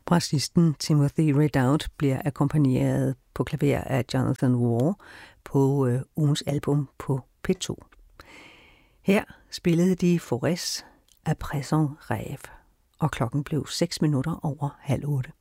Brassisten Timothy Redoubt bliver akkompagneret på klaver af Jonathan Waugh på ugens album på P2. Her spillede de Faurés À présent rêve, og klokken blev 6 minutter over halv 8.